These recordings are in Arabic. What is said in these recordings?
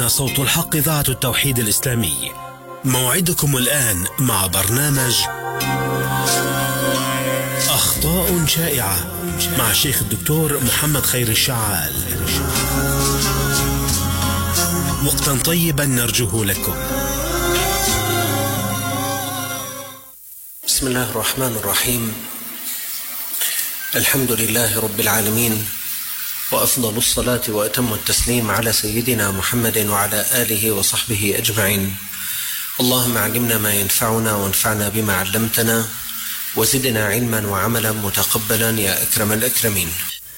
هنا صوت الحق، إذاعة التوحيد الإسلامي. موعدكم الآن مع برنامج أخطاء شائعة مع الشيخ الدكتور محمد خير الشعال. وقتا طيبا نرجوه لكم. بسم الله الرحمن الرحيم. الحمد لله رب العالمين، وأفضل الصلاة وأتم التسليم على سيدنا محمد وعلى آله وصحبه أجمعين. اللهم علمنا ما ينفعنا وانفعنا بما علمتنا وزدنا علما وعملا متقبلا يا أكرم الأكرمين.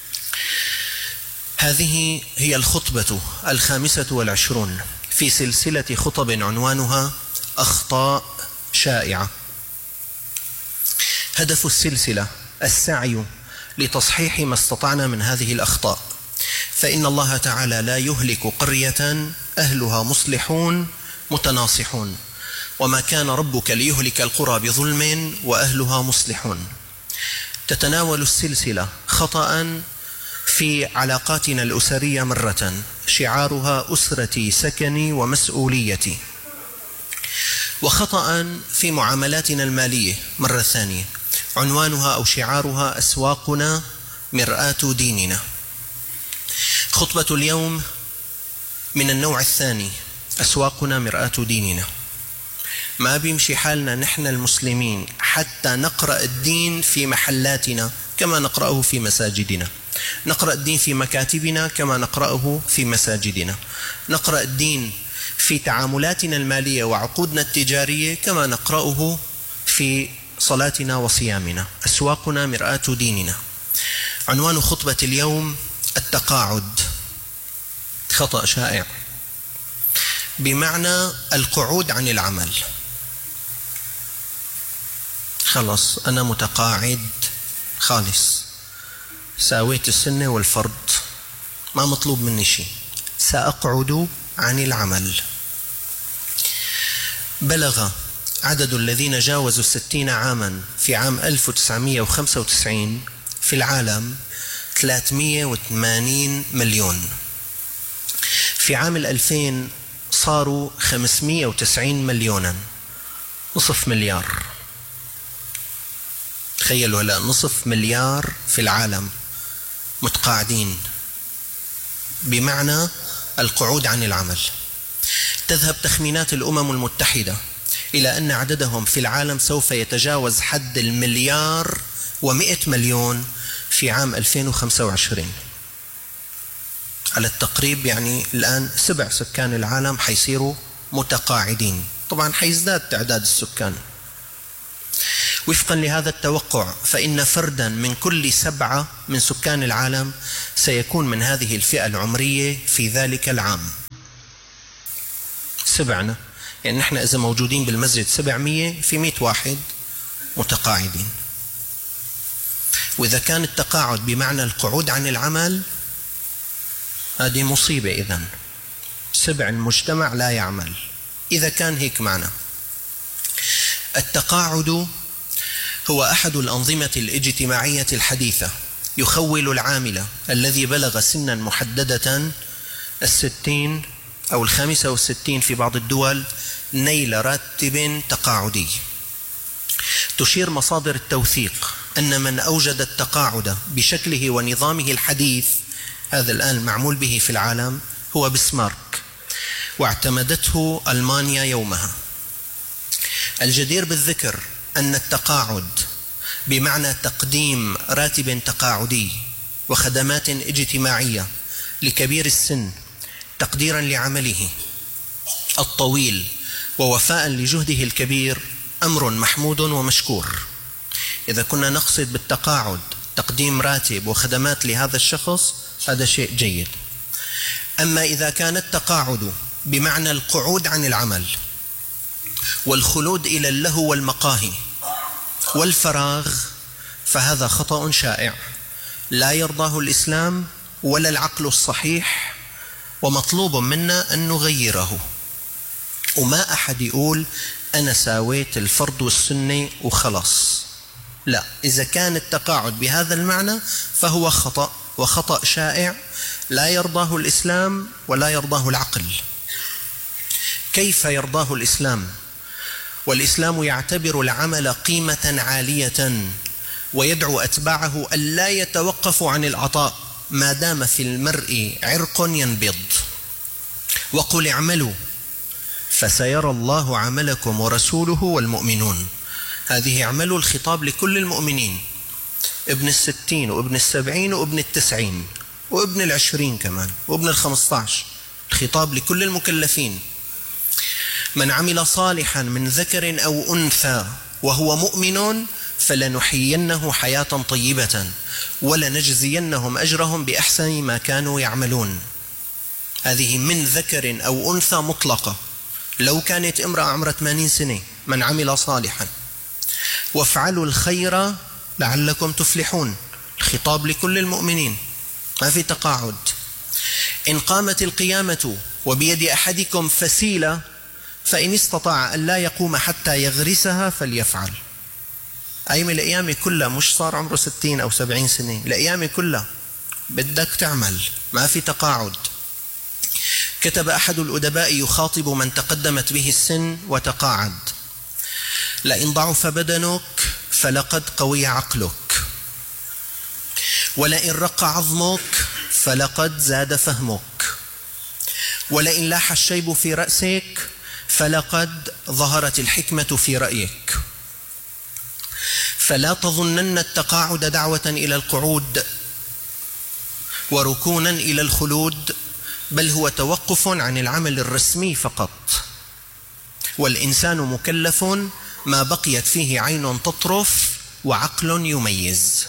هذه هي الخطبة 25 في سلسلة خطب عنوانها أخطاء شائعة. هدف السلسلة السعي لتصحيح ما استطعنا من هذه الأخطاء، فإن الله تعالى لا يهلك قرية أهلها مصلحون متناصحون، وما كان ربك ليهلك القرى بظلم وأهلها مصلحون. تتناول السلسلة خطأ في علاقاتنا الأسرية مرة، شعارها أسرتي سكني ومسؤوليتي، وخطأ في معاملاتنا المالية مرة ثانية، عنوانها أو شعارها أسواقنا مرآة ديننا. خطبة اليوم من النوع الثاني، أسواقنا مرآة ديننا. ما بيمشي حالنا نحن المسلمين حتى نقرأ الدين في محلاتنا كما نقرأه في مساجدنا، نقرأ الدين في مكاتبنا كما نقرأه في مساجدنا، نقرأ الدين في تعاملاتنا المالية وعقودنا التجارية كما نقرأه في صلاتنا وصيامنا. أسواقنا مرآة ديننا. عنوان خطبة اليوم التقاعد. خطأ شائع بمعنى القعود عن العمل. خلص أنا متقاعد خالص، ساويت السنة والفرض، ما مطلوب مني شيء، سأقعد عن العمل. بلغ عدد الذين جاوزوا 60 عاما في عام 1995 في العالم 380 مليون. في عام 2000 صاروا 590 مليونا، نصف مليار. تخيلوا هلا نصف مليار في العالم متقاعدين، بمعنى القعود عن العمل. تذهب تخمينات الأمم المتحدة إلى أن عددهم في العالم سوف يتجاوز حد 1,100 مليون في عام 2025 على التقريب. يعني الآن 7 سكان العالم حيصيروا متقاعدين، طبعا حيزداد تعداد السكان. وفقا لهذا التوقع فإن فردا من كل 7 من سكان العالم سيكون من هذه الفئة العمرية في ذلك العام. 7، يعني نحن إذا موجودين بالمسجد 700 في 100 واحد متقاعدين. وإذا كان التقاعد بمعنى القعود عن العمل، هذه مصيبة. إذن 7 المجتمع لا يعمل إذا كان هيك معنى. التقاعد هو أحد الأنظمة الاجتماعية الحديثة، يخول العامل الذي بلغ سنا محددة 60 أو 65 في بعض الدول نيل راتب تقاعدي. تشير مصادر التوثيق أن من أوجد التقاعد بشكله ونظامه الحديث، هذا الآن معمول به في العالم، هو بسمارك، واعتمدته ألمانيا يومها. الجدير بالذكر أن التقاعد بمعنى تقديم راتب تقاعدي وخدمات اجتماعية لكبير السن تقديرا لعمله الطويل ووفاء لجهده الكبير أمر محمود ومشكور. إذا كنا نقصد بالتقاعد تقديم راتب وخدمات لهذا الشخص، هذا شيء جيد. أما إذا كان التقاعد بمعنى القعود عن العمل والخلود إلى اللهو والمقاهي والفراغ، فهذا خطأ شائع لا يرضاه الإسلام ولا العقل الصحيح، ومطلوب منا أن نغيره. وما أحد يقول أنا ساويت الفرض والسنة وخلص، لا. إذا كان التقاعد بهذا المعنى فهو خطأ، وخطأ شائع لا يرضاه الإسلام ولا يرضاه العقل. كيف يرضاه الإسلام؟ والإسلام يعتبر العمل قيمة عالية، ويدعو أتباعه ألا يتوقفوا عن العطاء ما دام في المرء عرق ينبض. وقل اعملوا فسيرى الله عملكم ورسوله والمؤمنون. هذه اعملوا الخطاب لكل المؤمنين، ابن 60 وابن 70 وابن 90 وابن 20 كمان وابن 15. الخطاب لكل المكلفين. من عمل صالحا من ذكر أو أنثى وهو مؤمن فلنحيينه حياة طيبة ولنجزينهم أجرهم بأحسن ما كانوا يعملون. هذه من ذكر أو أنثى مطلقة، لو كانت امرأة عمرها 80 سنة. من عمل صالحا. وافعلوا الخير لعلكم تفلحون. الخطاب لكل المؤمنين، ما في تقاعد. إن قامت القيامة وبيد أحدكم فسيلة فإن استطاع أن لا يقوم حتى يغرسها فليفعل. أيام القيامة كلها، مش صار عمره 60 أو 70 سنة، القيامة كلها بدك تعمل، ما في تقاعد. كتب أحد الأدباء يخاطب من تقدمت به السن وتقاعد: لئن ضعف بدنك فلقد قوي عقلك، ولئن رق عظمك فلقد زاد فهمك، ولئن لاح الشيب في رأسك فلقد ظهرت الحكمة في رأيك. فلا تظنن التقاعد دعوة إلى القعود وركونا إلى الخلود، بل هو توقف عن العمل الرسمي فقط. والإنسان مكلف ما بقيت فيه عين تطرف وعقل يميز.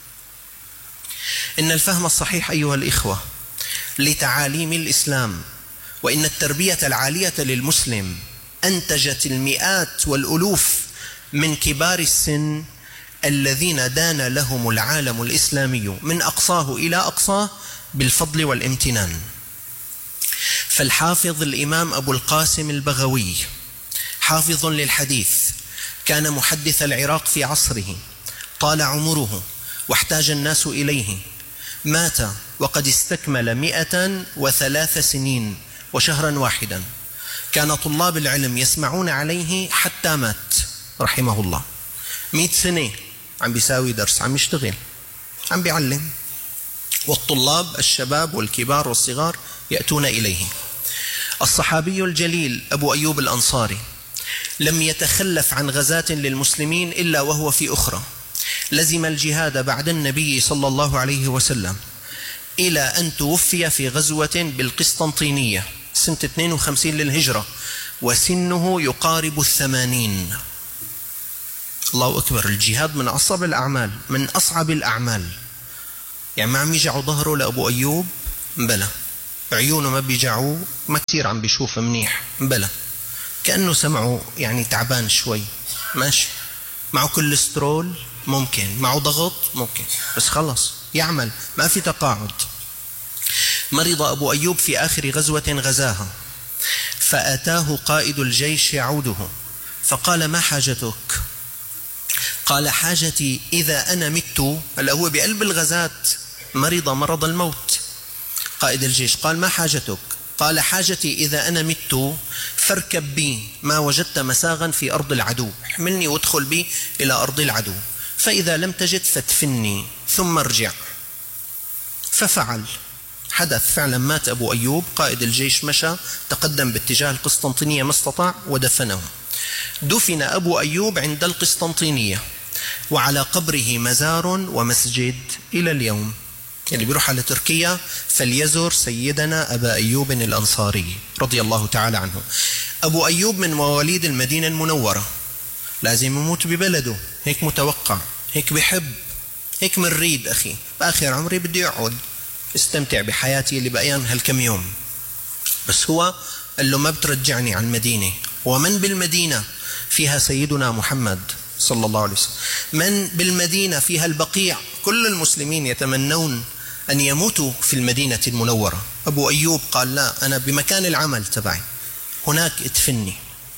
إن الفهم الصحيح أيها الإخوة لتعاليم الإسلام، وإن التربية العالية للمسلم أنتجت المئات والألوف من كبار السن الذين دان لهم العالم الإسلامي من أقصاه إلى أقصاه بالفضل والامتنان. فالحافظ الإمام أبو القاسم البغوي حافظ للحديث، كان محدث العراق في عصره، طال عمره واحتاج الناس إليه، مات وقد استكمل 103 سنين وشهرا واحدا. كان طلاب العلم يسمعون عليه حتى مات رحمه الله. 100 سنة عم بيساوي درس، عم يشتغل، عم بيعلم، والطلاب الشباب والكبار والصغار يأتون إليه. الصحابي الجليل أبو أيوب الأنصاري لم يتخلف عن غزاة للمسلمين إلا وهو في أخرى. لزم الجهاد بعد النبي صلى الله عليه وسلم إلى أن توفي في غزوة بالقسطنطينية سنة 52 للهجرة، وسنه يقارب 80. الله أكبر. الجهاد من أصعب الأعمال، من أصعب الأعمال. يعني ما عم يجعوا ظهره لأبو أيوب، بلى. عيونه ما بيجعوه، ما كتير عم بيشوف منيح، بلى. كأنه سمعه يعني تعبان شوي، ماشي. معه كوليسترول ممكن، معه ضغط ممكن، بس خلص يعمل، ما في تقاعد. مرض أبو أيوب في آخر غزوة غزاها، فأتاه قائد الجيش يعوده فقال: ما حاجتك؟ قال: حاجتي إذا أنا مت. هلا هو بقلب الغزاة، مرض مرض الموت. قائد الجيش قال: ما حاجتك؟ قال: حاجتي إذا أنا مت فاركب بي ما وجدت مساغا في أرض العدو، احملني وادخل بي إلى أرض العدو، فإذا لم تجد فادفني ثم ارجع. ففعل، حدث فعلا، مات أبو أيوب. قائد الجيش مشى تقدم باتجاه القسطنطينية ما استطاع ودفنه. دفن أبو أيوب عند القسطنطينية، وعلى قبره مزار ومسجد إلى اليوم. اللي بيروح على تركيا فليزور سيدنا أبا أيوب الأنصاري رضي الله تعالى عنه. أبو أيوب من مواليد المدينة المنورة، لازم يموت ببلده، هيك متوقع، هيك بحب، هيك منريد. أخي بآخر عمري بدي أقعد استمتع بحياتي اللي بقيان هالكم يوم، بس هو قال له: ما بترجعني عن المدينة. ومن بالمدينة فيها سيدنا محمد صلى الله عليه وسلم، من بالمدينة فيها البقيع، كل المسلمين يتمنون أن يموتوا في المدينة المنورة. أبو أيوب قال: لا، أنا بمكان العمل تبعي، هناك ادفني.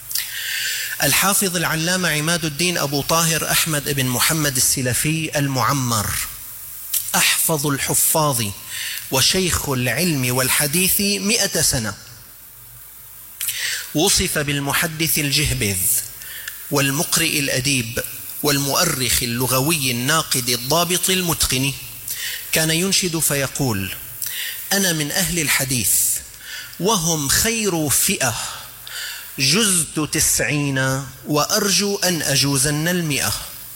الحافظ العلامة عماد الدين أبو طاهر أحمد بن محمد السلفي المعمر، أحفظ الحفاظ وشيخ العلم والحديث 100 سنة، وصف بالمحدث الجهبذ والمقرئ الأديب والمؤرخ اللغوي الناقد الضابط المتقن. كان ينشد فيقول: أنا من أهل الحديث وهم خير فئة، جزت 90 وأرجو أن أجوزن 100.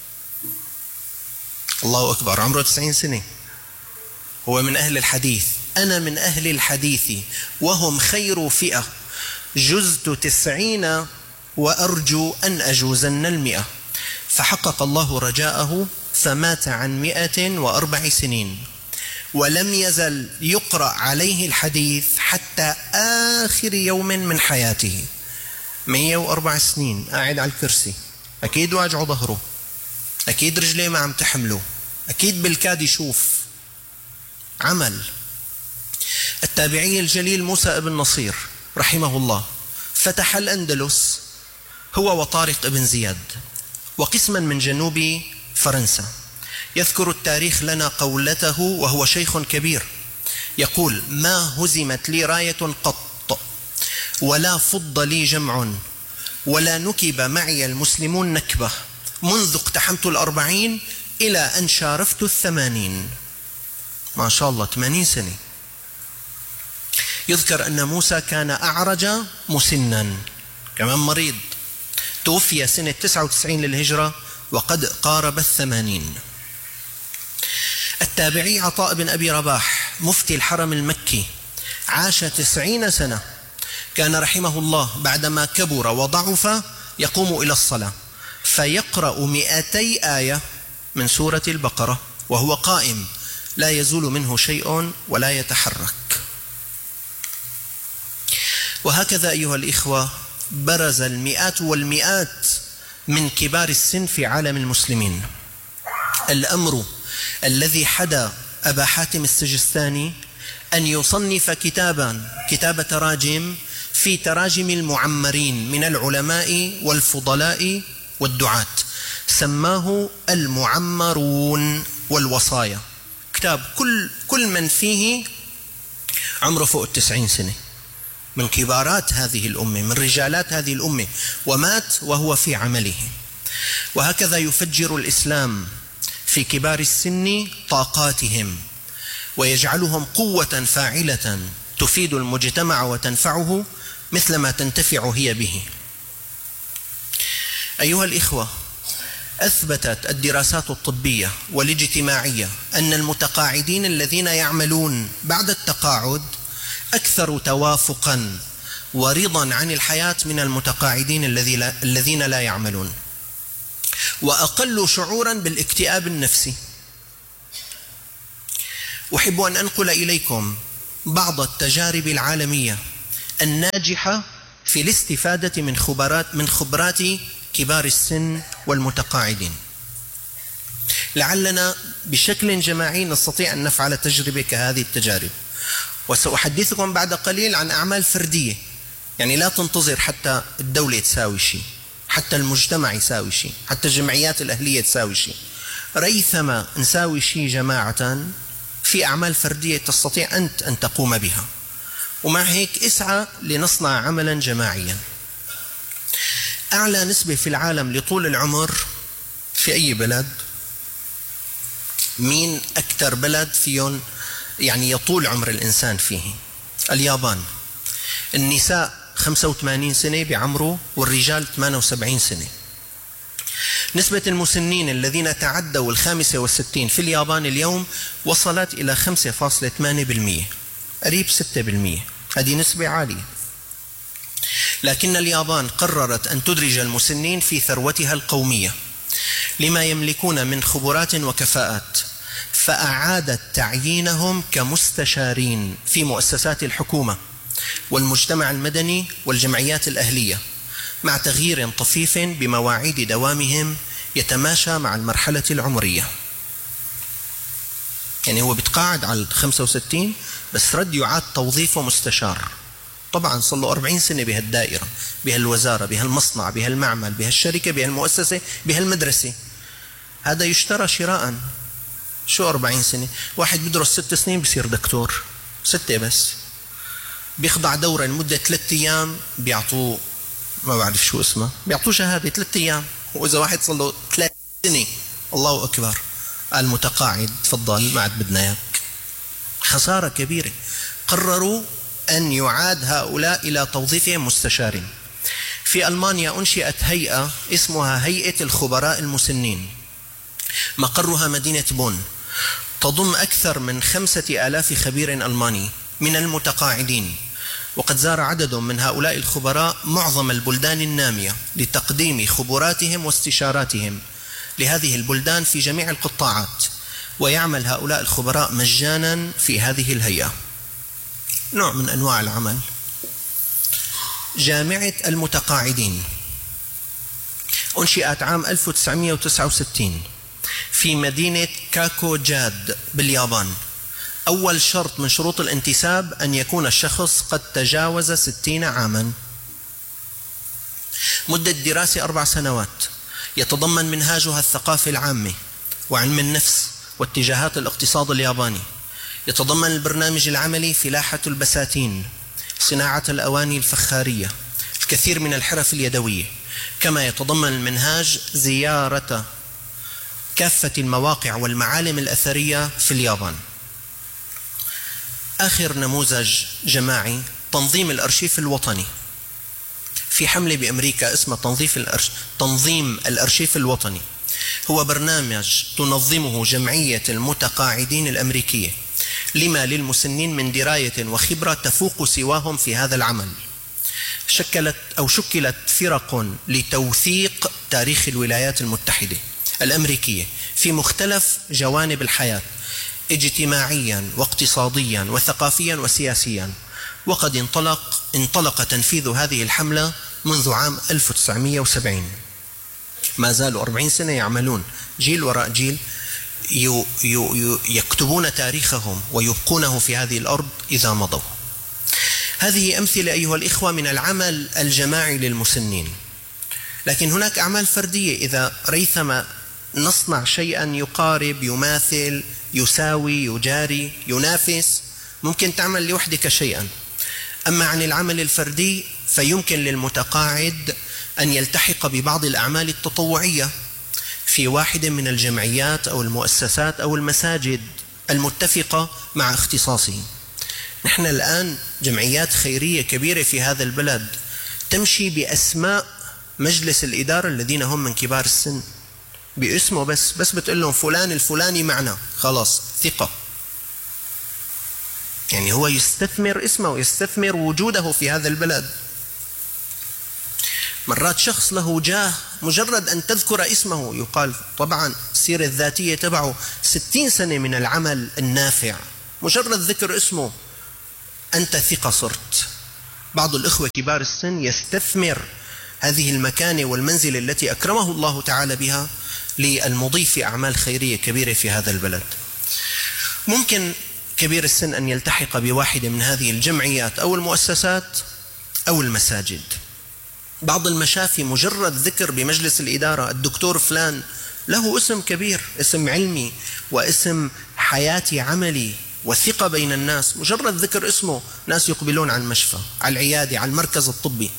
الله أكبر، عمره 90 سنة، هو من أهل الحديث. أنا من أهل الحديث وهم خير فئة، جزت 90 وأرجو أن أجوزن 100. فحقق الله رجاءه فمات عن 104 سنين، ولم يزل يقرأ عليه الحديث حتى آخر يوم من حياته. 104 سنين قاعد على الكرسي، أكيد واجعه ظهره، أكيد رجليه ما عم تحمله، أكيد بالكاد يشوف. عمل. التابعي الجليل موسى ابن نصير رحمه الله فتح الأندلس هو وطارق ابن زياد وقسما من جنوب فرنسا. يذكر التاريخ لنا قولته وهو شيخ كبير، يقول: ما هزمت لي راية قط، ولا فض لي جمع، ولا نكب معي المسلمون نكبة، منذ اقتحمت 40 إلى أن شارفت 80. ما شاء الله، 80 سنة. يذكر أن موسى كان أعرج مسنا، كمان مريض، توفي سنة 99 للهجرة وقد قارب 80. التابعي عطاء بن أبي رباح مفتي الحرم المكي عاش 90 سنة. كان رحمه الله بعدما كبر وضعف يقوم إلى الصلاة فيقرأ 200 آية من سورة البقرة وهو قائم، لا يزول منه شيء ولا يتحرك. وهكذا أيها الإخوة برز المئات والمئات من كبار السن في عالم المسلمين. الأمر الذي حدا أبا حاتم السجستاني أن يصنف كتاب تراجم في تراجم المعمرين من العلماء والفضلاء والدعاة، سماه المعمرون والوصايا. كتاب كل من فيه عمره فوق 90 سنة، من كبارات هذه الأمة، من رجالات هذه الأمة، ومات وهو في عمله. وهكذا يفجر الإسلام في كبار السن طاقاتهم ويجعلهم قوة فاعلة تفيد المجتمع وتنفعه مثلما تنتفع هي به. أيها الإخوة، أثبتت الدراسات الطبية والاجتماعية أن المتقاعدين الذين يعملون بعد التقاعد أكثر توافقا ورضا عن الحياة من المتقاعدين الذين لا يعملون، وأقل شعورا بالاكتئاب النفسي. أحب أن أنقل إليكم بعض التجارب العالمية الناجحة في الاستفادة من خبرات كبار السن والمتقاعدين، لعلنا بشكل جماعي نستطيع أن نفعل تجربة كهذه التجارب. وسأحدثكم بعد قليل عن أعمال فردية، يعني لا تنتظر حتى الدولة تساوي شيء، حتى المجتمع يساوي شيء، حتى الجمعيات الأهلية تساوي شيء. ريثما نساوي شيء جماعة، في أعمال فردية تستطيع أنت أن تقوم بها، ومع هيك اسعى لنصنع عملا جماعيا. أعلى نسبة في العالم لطول العمر في أي بلد؟ مين أكثر بلد فيهم يعني يطول عمر الإنسان فيه؟ اليابان. النساء 85 سنة بعمره والرجال 78 سنة. نسبة المسنين الذين تعدوا 65 في اليابان اليوم وصلت إلى 5.8%، قريب 6%. هذه نسبة عالية. لكن اليابان قررت أن تدرج المسنين في ثروتها القومية لما يملكون من خبرات وكفاءات، فأعادت تعيينهم كمستشارين في مؤسسات الحكومة والمجتمع المدني والجمعيات الأهلية، مع تغيير طفيف بمواعيد دوامهم يتماشى مع المرحلة العمرية. يعني هو بتقاعد على 65 بس رد يعاد توظيفه مستشار. طبعا صار له 40 سنة بهالدائرة، بهالوزارة، بهالمصنع، بهالمعمل، بهالشركة، بهالمؤسسة، بهالمدرسة. هذا يشترى شراء. شو 40 سنة؟ واحد بدرس 6 سنين بصير دكتور، 6 بس. بيخضع دورة لمدة 3 أيام بيعطوه ما بعرف شو اسمه، بيعطوه شهادة 3 أيام، وإذا واحد صار له 3 سنين الله أكبر قال متقاعد تفضل ما عاد بدنا إياك. خسارة كبيرة. قرروا أن يعاد هؤلاء إلى توظيفهم مستشارين. في ألمانيا أنشئت هيئة اسمها هيئة الخبراء المسنين، مقرها مدينة بون، تضم أكثر من 5000 خبير ألماني من المتقاعدين، وقد زار عدد من هؤلاء الخبراء معظم البلدان النامية لتقديم خبراتهم واستشاراتهم لهذه البلدان في جميع القطاعات، ويعمل هؤلاء الخبراء مجانا في هذه الهيئة. نوع من أنواع العمل. جامعة المتقاعدين أنشئت عام 1969 في مدينة كاكو جاد باليابان. أول شرط من شروط الانتساب أن يكون الشخص قد تجاوز 60 عاما. مدة دراسة 4 سنوات، يتضمن منهاجها الثقافة العامة وعلم النفس واتجاهات الاقتصاد الياباني. يتضمن البرنامج العملي فلاحة البساتين، صناعة الأواني الفخارية، الكثير من الحرف اليدوية. كما يتضمن المنهاج زيارة كافة المواقع والمعالم الأثرية في اليابان. آخر نموذج جماعي تنظيم الأرشيف الوطني. في حملة بأمريكا اسمها تنظيم الأرشيف الوطني. هو برنامج تنظمه جمعية المتقاعدين الأمريكية لما للمسنين من دراية وخبرة تفوق سواهم في هذا العمل. شكلت فرق لتوثيق تاريخ الولايات المتحدة الأمريكية في مختلف جوانب الحياة، اجتماعيا واقتصاديا وثقافيا وسياسيا. وقد انطلق تنفيذ هذه الحملة منذ عام 1970. ما زالوا 40 سنة يعملون، جيل وراء جيل يكتبون تاريخهم ويبقونه في هذه الأرض إذا مضوا. هذه أمثلة أيها الإخوة من العمل الجماعي للمسنين. لكن هناك أعمال فردية. إذا ريثما نصنع شيئا يقارب، يماثل، يساوي، يجاري، ينافس، ممكن تعمل لوحدك شيئا. أما عن العمل الفردي فيمكن للمتقاعد أن يلتحق ببعض الأعمال التطوعية في واحدة من الجمعيات أو المؤسسات أو المساجد المتفقة مع اختصاصه. نحن الآن جمعيات خيرية كبيرة في هذا البلد تمشي بأسماء مجلس الإدارة الذين هم من كبار السن، باسمه بس بتقول لهم فلان الفلاني معنا، خلاص ثقة. يعني هو يستثمر اسمه ويستثمر وجوده في هذا البلد. مرات شخص له جاه مجرد أن تذكر اسمه يقال طبعا السيرة الذاتية تبعه 60 سنة من العمل النافع، مجرد ذكر اسمه أنت ثقة صرت. بعض الإخوة كبار السن يستثمر هذه المكانة والمنزلة التي أكرمه الله تعالى بها للمضي في أعمال خيرية كبيرة في هذا البلد. ممكن كبير السن أن يلتحق بواحدة من هذه الجمعيات أو المؤسسات أو المساجد. بعض المشافي مجرد ذكر بمجلس الإدارة الدكتور فلان له اسم كبير، اسم علمي واسم حياتي عملي والثقة بين الناس، مجرد ذكر اسمه ناس يقبلون على المشفى، على العيادة، على المركز الطبي.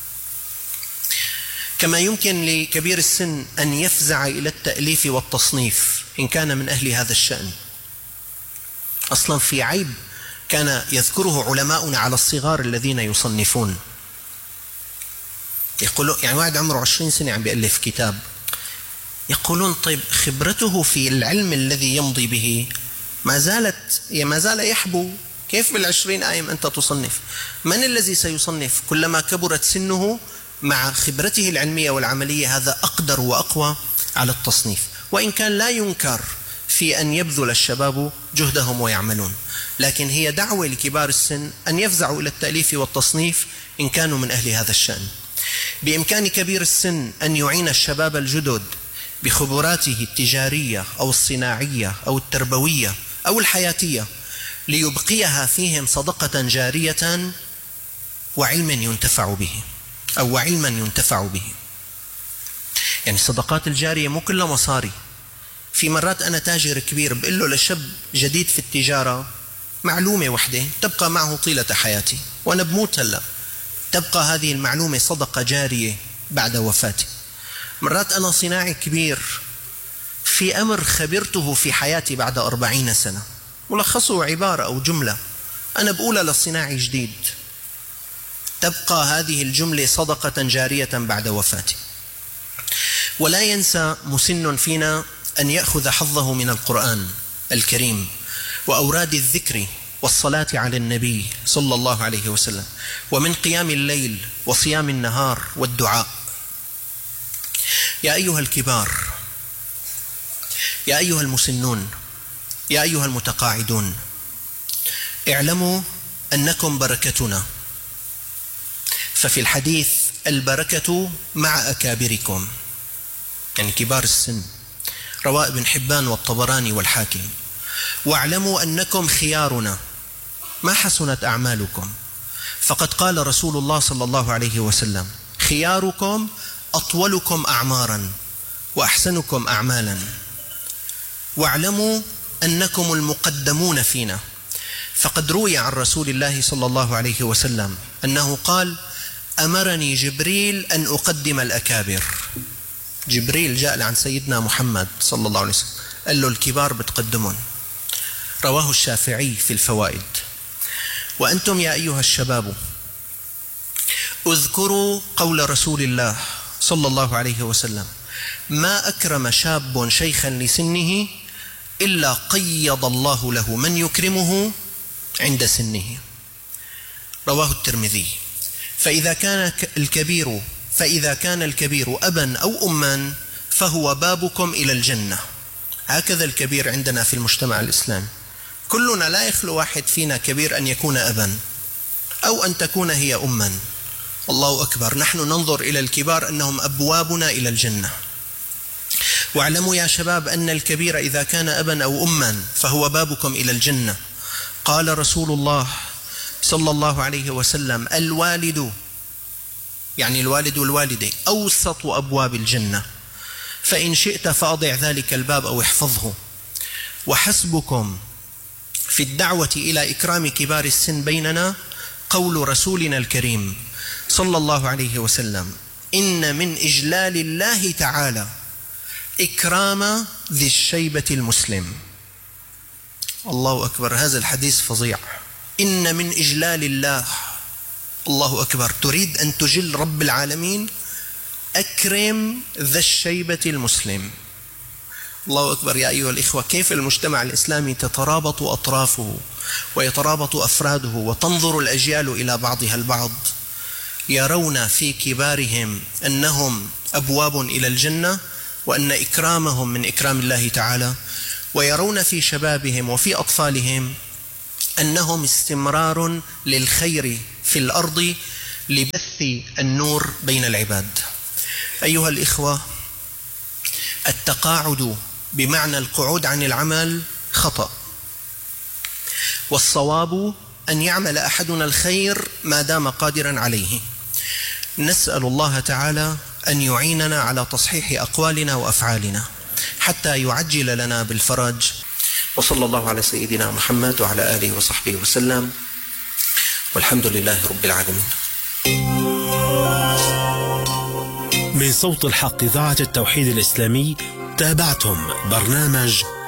كما يمكن لكبير السن أن يفزع إلى التأليف والتصنيف إن كان من أهل هذا الشأن. أصلا في عيب كان يذكره علماؤنا على الصغار الذين يصنفون. يقولون يعني واحد عمره 20 سنة عم بيألف كتاب، يقولون طيب خبرته في العلم الذي يمضي به ما زال يحبو، كيف بال20 آيم أنت تصنف؟ من الذي سيصنف؟ كلما كبرت سنه مع خبرته العلمية والعملية هذا أقدر وأقوى على التصنيف. وإن كان لا ينكر في أن يبذل الشباب جهدهم ويعملون، لكن هي دعوة لكبار السن أن يفزعوا إلى التأليف والتصنيف إن كانوا من أهل هذا الشأن. بإمكان كبير السن أن يعين الشباب الجدد بخبراته التجارية أو الصناعية أو التربوية أو الحياتية ليبقيها فيهم صدقة جارية وعلما ينتفع به. يعني الصدقات الجارية مو كلها مصاري. في مرات أنا تاجر كبير بقول له لشاب جديد في التجارة معلومة واحدة تبقى معه طيلة حياتي، وأنا بموت هلأ تبقى هذه المعلومة صدقة جارية بعد وفاتي. مرات أنا صناعي كبير في أمر خبرته في حياتي بعد 40 سنة، ملخصه عبارة أو جملة أنا بقولها للصناعي جديد، تبقى هذه الجملة صدقة جارية بعد وفاتي. ولا ينسى مسن فينا أن يأخذ حظه من القرآن الكريم وأوراد الذكر والصلاة على النبي صلى الله عليه وسلم، ومن قيام الليل وصيام النهار والدعاء. يا أيها الكبار، يا أيها المسنون، يا أيها المتقاعدون، اعلموا أنكم بركتنا، ففي الحديث البركة مع أكابركم، يعني كبار السن، رواه ابن حبان والطبراني والحاكم. واعلموا أنكم خيارنا ما حسنت أعمالكم، فقد قال رسول الله صلى الله عليه وسلم: خياركم أطولكم أعمارا وأحسنكم أعمالا. واعلموا أنكم المقدمون فينا، فقد روي عن رسول الله صلى الله عليه وسلم أنه قال: أمرني جبريل أن أقدم الأكابر. جبريل جاء عن سيدنا محمد صلى الله عليه وسلم قال له الكبار بتقدمون. رواه الشافعي في الفوائد. وأنتم يا أيها الشباب اذكروا قول رسول الله صلى الله عليه وسلم: ما أكرم شاب شيخا لسنه إلا قيض الله له من يكرمه عند سنه. رواه الترمذي. فإذا كان الكبير أبا أو أما فهو بابكم إلى الجنة. هكذا الكبير عندنا في المجتمع الإسلامي، كلنا لا يخلو واحد فينا كبير أن يكون أبا أو أن تكون هي أما. الله أكبر، نحن ننظر إلى الكبار أنهم أبوابنا إلى الجنة. واعلموا يا شباب أن الكبير إذا كان أبا أو أما فهو بابكم إلى الجنة. قال رسول الله صلى الله عليه وسلم: الوالد، يعني الوالد والوالدة، أوسط أبواب الجنة، فإن شئت فأضع ذلك الباب أو احفظه. وحسبكم في الدعوة إلى إكرام كبار السن بيننا قول رسولنا الكريم صلى الله عليه وسلم: إن من إجلال الله تعالى إكرام ذي الشيبة المسلم. الله أكبر، هذا الحديث فظيع. إن من إجلال الله، الله أكبر، تريد أن تجل رب العالمين، أكرم ذا الشيبة المسلم. الله أكبر. يا أيها الإخوة، كيف المجتمع الإسلامي تترابط أطرافه ويترابط أفراده وتنظر الأجيال إلى بعضها البعض، يرون في كبارهم أنهم أبواب إلى الجنة وأن إكرامهم من إكرام الله تعالى، ويرون في شبابهم وفي أطفالهم أنهم استمرار للخير في الأرض لبث النور بين العباد. أيها الإخوة، التقاعد بمعنى القعود عن العمل خطأ، والصواب أن يعمل أحدنا الخير ما دام قادرا عليه. نسأل الله تعالى أن يعيننا على تصحيح أقوالنا وأفعالنا حتى يعجل لنا بالفرج. وصلى الله على سيدنا محمد وعلى آله وصحبه وسلم، والحمد لله رب العالمين. من صوت الحق إذاعة التوحيد الإسلامي، تابعتم برنامج